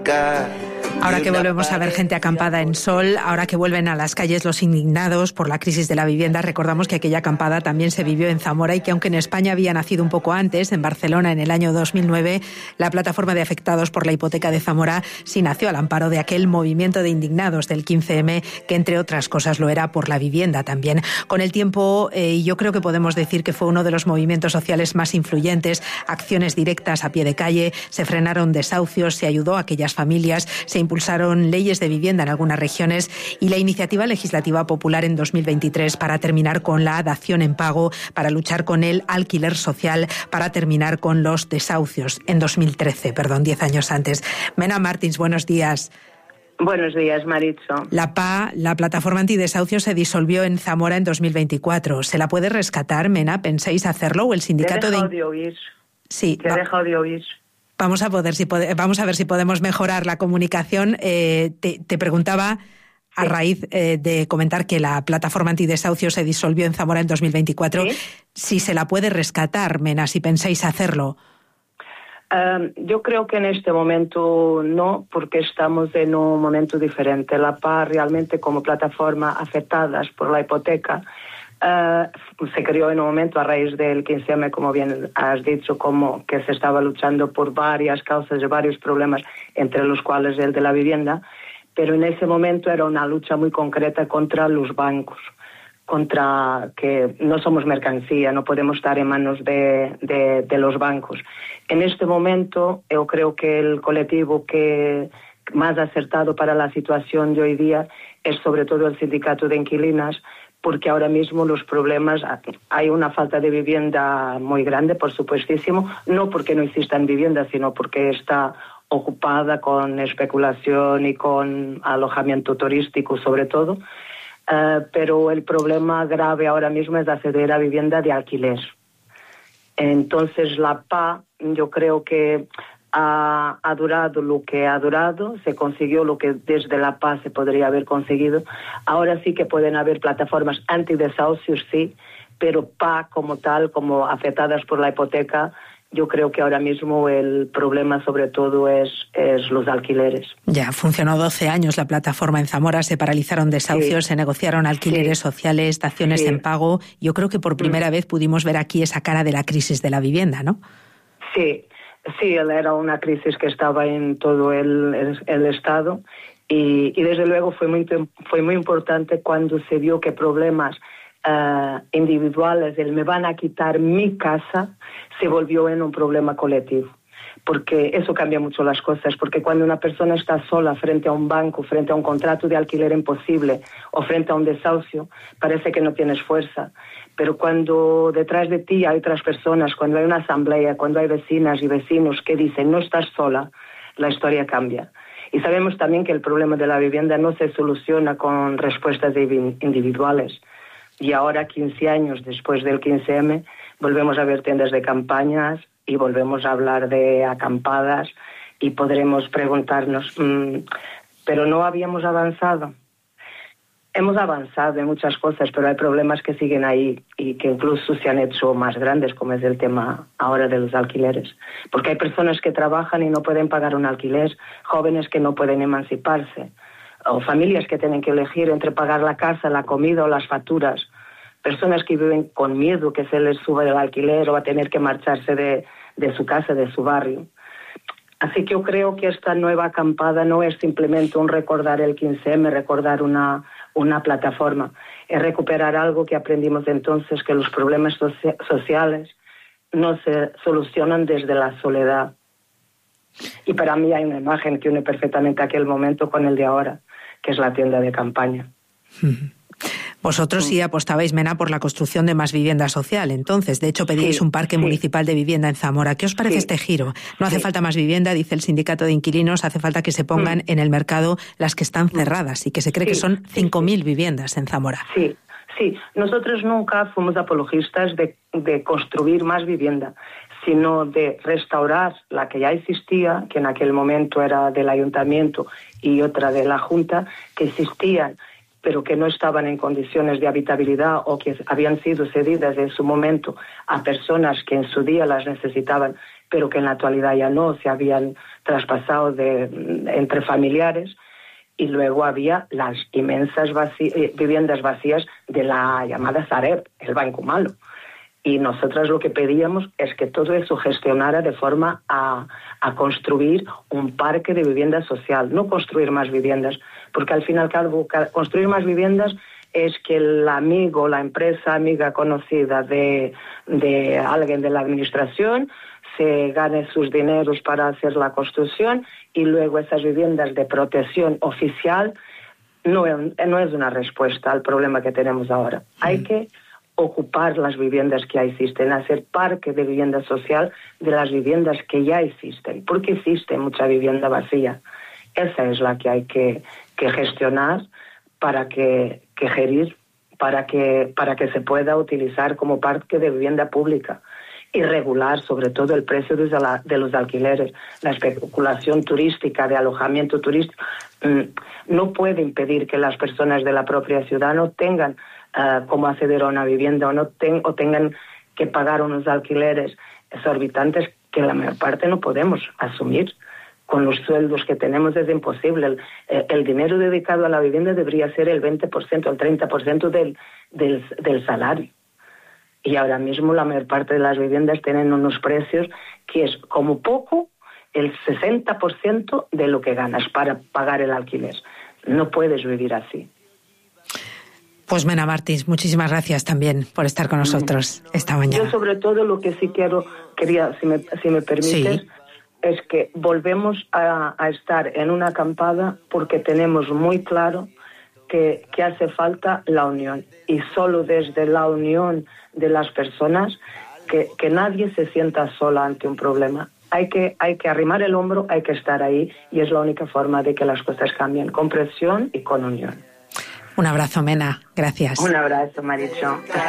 Ahora que volvemos a ver gente acampada en Sol, ahora que vuelven a las calles los indignados por la crisis de la vivienda, recordamos que aquella acampada también se vivió en Zamora y que aunque en España había nacido un poco antes, en Barcelona en el año 2009, la plataforma de afectados por la hipoteca de Zamora sí nació al amparo de aquel movimiento de indignados del 15M, que entre otras cosas lo era por la vivienda también. Con el tiempo, yo creo que podemos decir que fue uno de los movimientos sociales más influyentes, acciones directas a pie de calle, se frenaron desahucios, se ayudó a aquellas familias, se impulsaron leyes de vivienda en algunas regiones y la iniciativa legislativa popular en 2023 para terminar con la dación en pago, para luchar con el alquiler social, para terminar con los desahucios en 2013, 10 años antes. Mena Martins, buenos días. Buenos días, Maritxo. La PA, la plataforma antidesahucios, se disolvió en Zamora en 2024. ¿Se la puede rescatar, Mena? ¿Pensáis hacerlo o el sindicato Te he dejado de oír. Sí. Te he dejado de oír. Vamos a ver si podemos mejorar la comunicación. Te preguntaba, a raíz de comentar que la plataforma antidesahucios se disolvió en Zamora en 2024, ¿sí? Si se la puede rescatar, Mena, si pensáis hacerlo. Yo creo que en este momento no, porque estamos en un momento diferente. La PA realmente, como plataforma afectadas por la hipoteca, se creó en un momento a raíz del 15M, como bien has dicho, como que se estaba luchando por varias causas y varios problemas, entre los cuales el de la vivienda, pero en ese momento era una lucha muy concreta contra los bancos, contra que no somos mercancía, no podemos estar en manos de los bancos. En este momento yo creo que el colectivo que más acertado para la situación de hoy día es sobre todo el sindicato de inquilinas, porque ahora mismo los problemas, hay una falta de vivienda muy grande, por supuestísimo, no porque no existan viviendas, sino porque está ocupada con especulación y con alojamiento turístico sobre todo, pero el problema grave ahora mismo es acceder a vivienda de alquiler. Entonces la PA, yo creo que ha durado lo que ha durado, se consiguió lo que desde la PA se podría haber conseguido. Ahora sí que pueden haber plataformas antidesahucios, sí, pero PA como tal, como afectadas por la hipoteca, yo creo que ahora mismo el problema sobre todo es los alquileres. Ya, funcionó 12 años la plataforma en Zamora, se paralizaron desahucios, sí, se negociaron alquileres sociales, daciones en pago. Yo creo que por primera vez pudimos ver aquí esa cara de la crisis de la vivienda, ¿no? Sí. Sí, era una crisis que estaba en todo el Estado y desde luego fue muy importante cuando se vio que problemas individuales, el me van a quitar mi casa, se volvió en un problema colectivo. Porque eso cambia mucho las cosas, porque cuando una persona está sola frente a un banco, frente a un contrato de alquiler imposible o frente a un desahucio, parece que no tienes fuerza. Pero cuando detrás de ti hay otras personas, cuando hay una asamblea, cuando hay vecinas y vecinos que dicen no estás sola, la historia cambia. Y sabemos también que el problema de la vivienda no se soluciona con respuestas individuales. Y ahora, 15 años después del 15M, volvemos a ver tiendas de campañas y volvemos a hablar de acampadas y podremos preguntarnos, ¿pero no habíamos avanzado? Hemos avanzado en muchas cosas, pero hay problemas que siguen ahí y que incluso se han hecho más grandes, como es el tema ahora de los alquileres. Porque hay personas que trabajan y no pueden pagar un alquiler, jóvenes que no pueden emanciparse, o familias que tienen que elegir entre pagar la casa, la comida o las facturas. Personas que viven con miedo que se les suba el alquiler o a tener que marcharse de su casa, de su barrio. Así que yo creo que esta nueva acampada no es simplemente un recordar el 15M, recordar una plataforma. Es recuperar algo que aprendimos entonces, que los problemas sociales no se solucionan desde la soledad. Y para mí hay una imagen que une perfectamente aquel momento con el de ahora, que es la tienda de campaña. Vosotros sí apostabais, Mena, por la construcción de más vivienda social. Entonces, de hecho, pedíais un parque municipal de vivienda en Zamora. ¿Qué os parece este giro? No hace falta más vivienda, dice el sindicato de inquilinos, hace falta que se pongan en el mercado las que están cerradas y que se cree que son 5.000 viviendas en Zamora. Sí. Nosotros nunca fuimos apologistas de construir más vivienda, sino de restaurar la que ya existía, que en aquel momento era del ayuntamiento y otra de la Junta, que existían pero que no estaban en condiciones de habitabilidad o que habían sido cedidas en su momento a personas que en su día las necesitaban, pero que en la actualidad ya no, se habían traspasado entre familiares. Y luego había las inmensas viviendas vacías de la llamada Sareb, el Banco Malo. Y nosotras lo que pedíamos es que todo eso gestionara de forma a construir un parque de vivienda social, no construir más viviendas, porque al fin y al cabo construir más viviendas es que el amigo, la empresa amiga conocida de alguien de la administración se gane sus dineros para hacer la construcción, y luego esas viviendas de protección oficial no es una respuesta al problema que tenemos ahora. Hay que ocupar las viviendas que ya existen, hacer parque de vivienda social de las viviendas que ya existen, porque existe mucha vivienda vacía. Esa es la que hay que gestionar para que gerir, para que se pueda utilizar como parque de vivienda pública, y regular sobre todo el precio de los alquileres. La especulación turística, de alojamiento turístico, no puede impedir que las personas de la propia ciudad no tengan cómo acceder a una vivienda o tengan que pagar unos alquileres exorbitantes que la mayor parte no podemos asumir. Con los sueldos que tenemos es imposible. El dinero dedicado a la vivienda debería ser el 20%, el 30% del salario. Y ahora mismo la mayor parte de las viviendas tienen unos precios que es como poco el 60% de lo que ganas para pagar el alquiler. No puedes vivir así. Pues Mena Martins, muchísimas gracias también por estar con nosotros esta mañana. Yo sobre todo lo que sí quería, si me permites, es que volvemos a estar en una acampada porque tenemos muy claro que hace falta la unión, y solo desde la unión de las personas que nadie se sienta sola ante un problema. Hay que arrimar el hombro, hay que estar ahí, y es la única forma de que las cosas cambien, con presión y con unión. Un abrazo, Mena. Gracias. Un abrazo, Maricho.